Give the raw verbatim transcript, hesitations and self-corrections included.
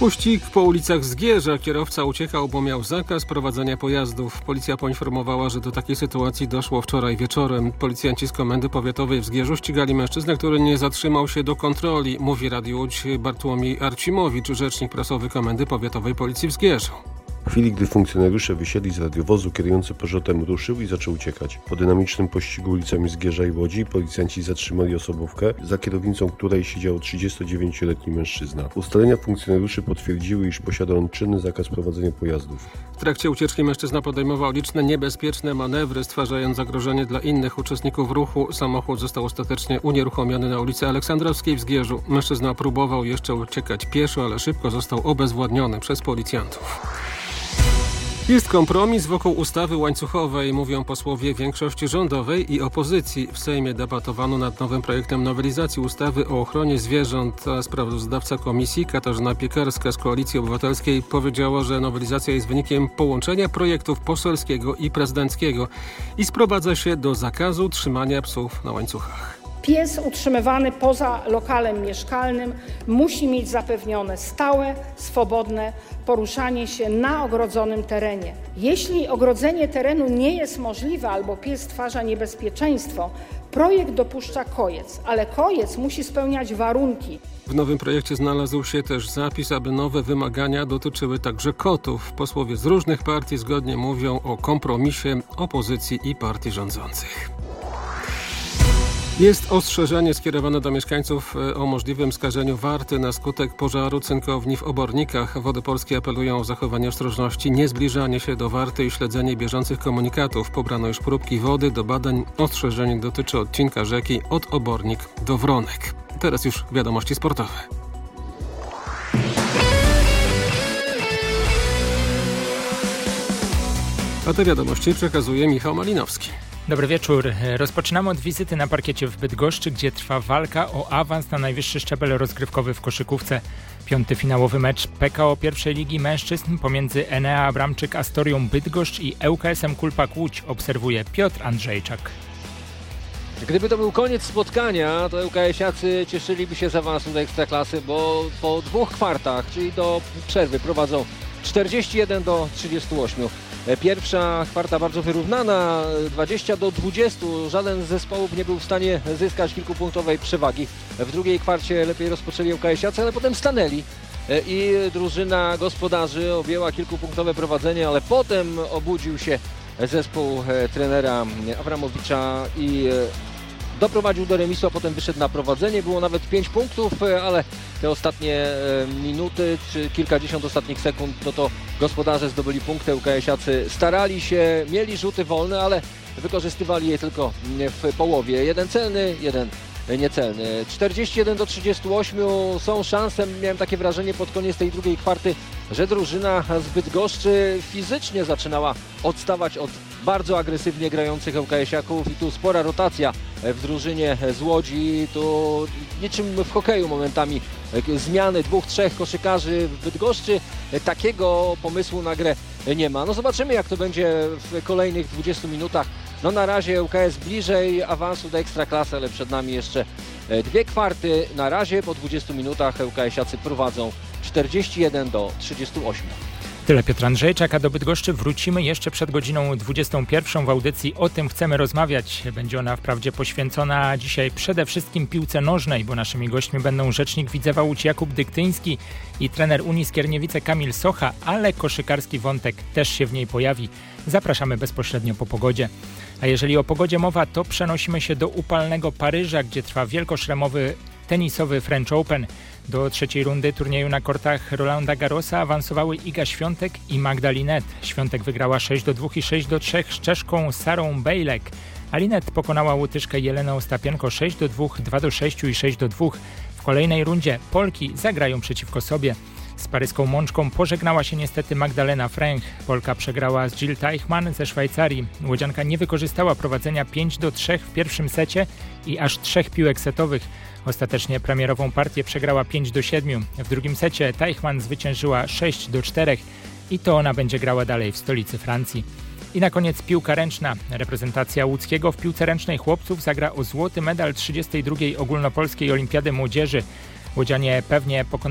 Pościg po ulicach Zgierza. Kierowca uciekał, bo miał zakaz prowadzenia pojazdów. Policja poinformowała, że do takiej sytuacji doszło wczoraj wieczorem. Policjanci z Komendy Powiatowej w Zgierzu ścigali mężczyznę, który nie zatrzymał się do kontroli. Mówi Radiu Łódź Bartłomiej Arcimowicz, rzecznik prasowy Komendy Powiatowej Policji w Zgierzu. W chwili, gdy funkcjonariusze wysiedli z radiowozu, kierujący Peugeotem ruszył i zaczął uciekać. Po dynamicznym pościgu ulicami Zgierza i Łodzi policjanci zatrzymali osobówkę, za kierownicą której siedział trzydziestodziewięcioletni mężczyzna. Ustalenia funkcjonariuszy potwierdziły, iż posiada on czynny zakaz prowadzenia pojazdów. W trakcie ucieczki mężczyzna podejmował liczne niebezpieczne manewry, stwarzając zagrożenie dla innych uczestników ruchu. Samochód został ostatecznie unieruchomiony na ulicy Aleksandrowskiej w Zgierzu. Mężczyzna próbował jeszcze uciekać pieszo, ale szybko został obezwładniony przez policjantów. Jest kompromis wokół ustawy łańcuchowej, mówią posłowie większości rządowej i opozycji. W Sejmie debatowano nad nowym projektem nowelizacji ustawy o ochronie zwierząt, a sprawozdawca komisji Katarzyna Piekarska z Koalicji Obywatelskiej powiedziała, że nowelizacja jest wynikiem połączenia projektów poselskiego i prezydenckiego i sprowadza się do zakazu trzymania psów na łańcuchach. Pies utrzymywany poza lokalem mieszkalnym musi mieć zapewnione stałe, swobodne poruszanie się na ogrodzonym terenie. Jeśli ogrodzenie terenu nie jest możliwe albo pies stwarza niebezpieczeństwo, projekt dopuszcza kojec, ale kojec musi spełniać warunki. W nowym projekcie znalazł się też zapis, aby nowe wymagania dotyczyły także kotów. Posłowie z różnych partii zgodnie mówią o kompromisie opozycji i partii rządzących. Jest ostrzeżenie skierowane do mieszkańców o możliwym skażeniu warty na skutek pożaru cynkowni w Obornikach. Wody Polskie apelują o zachowanie ostrożności, niezbliżanie się do warty i śledzenie bieżących komunikatów. Pobrano już próbki wody do badań. Ostrzeżenie dotyczy odcinka rzeki od Obornik do Wronek. Teraz już wiadomości sportowe. A te wiadomości przekazuje Michał Malinowski. Dobry wieczór. Rozpoczynamy od wizyty na parkiecie w Bydgoszczy, gdzie trwa walka o awans na najwyższy szczebel rozgrywkowy w koszykówce. Piąty finałowy mecz P K O pierwszej ligi mężczyzn pomiędzy Enea Abramczyk Astorią Bydgoszcz i Ł K S-em Kulpak Łódź obserwuje Piotr Andrzejczak. Gdyby to był koniec spotkania, to ŁKS-iacy cieszyliby się z awansu do Ekstraklasy, bo po dwóch kwartach, czyli do przerwy, prowadzą czterdzieści jeden do trzydziestu ośmiu. Pierwsza kwarta bardzo wyrównana, dwadzieścia do dwudziestu. Żaden z zespołów nie był w stanie zyskać kilkupunktowej przewagi. W drugiej kwarcie lepiej rozpoczęli ŁKS-iacy, ale potem stanęli i drużyna gospodarzy objęła kilkupunktowe prowadzenie, ale potem obudził się zespół trenera Abramowicza i doprowadził do remisu, a potem wyszedł na prowadzenie. Było nawet pięć punktów, ale te ostatnie minuty, czy kilkadziesiąt ostatnich sekund, no to gospodarze zdobyli punkty. ŁKS-iacy starali się, mieli rzuty wolne, ale wykorzystywali je tylko w połowie. Jeden celny, jeden niecelny. czterdzieści jeden do trzydziestu ośmiu. Są szanse, miałem takie wrażenie pod koniec tej drugiej kwarty, że drużyna z Bydgoszczy fizycznie zaczynała odstawać od bardzo agresywnie grających ŁKS-iaków i tu spora rotacja w drużynie z Łodzi. Tu niczym w hokeju momentami zmiany dwóch, trzech koszykarzy w Bydgoszczy. Takiego pomysłu na grę nie ma. No zobaczymy, jak to będzie w kolejnych dwudziestu minutach. No na razie ŁKS bliżej awansu do Ekstraklasy, ale przed nami jeszcze dwie kwarty. Na razie po dwudziestu minutach ŁKS-iacy prowadzą czterdzieści jeden do trzydziestu ośmiu. Tyle Piotr Andrzejczak, a do Bydgoszczy wrócimy jeszcze przed godziną dwudziestą pierwszą w audycji O tym chcemy rozmawiać. Będzie ona wprawdzie poświęcona dzisiaj przede wszystkim piłce nożnej, bo naszymi gośćmi będą rzecznik Widzewa Łódź Jakub Dyktyński i trener Unii Skierniewice Kamil Socha, ale koszykarski wątek też się w niej pojawi. Zapraszamy bezpośrednio po pogodzie. A jeżeli o pogodzie mowa, to przenosimy się do upalnego Paryża, gdzie trwa wielkoszlemowy tenisowy French Open. Do trzeciej rundy turnieju na kortach Rolanda Garrosa awansowały Iga Świątek i Magda Linette. Świątek wygrała sześć do dwóch i sześć do trzech z Czeszką Sarą Bejlek, a Linette pokonała Łotyszkę Jelenę Ostapienko sześć do dwóch, dwa do sześciu i sześć do dwóch. W kolejnej rundzie Polki zagrają przeciwko sobie. Z paryską mączką pożegnała się niestety Magdalena Fręch. Polka przegrała z Jill Teichmann ze Szwajcarii. Łodzianka nie wykorzystała prowadzenia pięć do trzech w pierwszym secie i aż trzech piłek setowych. Ostatecznie premierową partię przegrała pięć do siedmiu. W drugim secie Teichmann zwyciężyła sześć do czterech i to ona będzie grała dalej w stolicy Francji. I na koniec piłka ręczna. Reprezentacja łódzkiego w piłce ręcznej chłopców zagra o złoty medal trzydziestej drugiej ogólnopolskiej olimpiady młodzieży. Łodzianie pewnie pokonają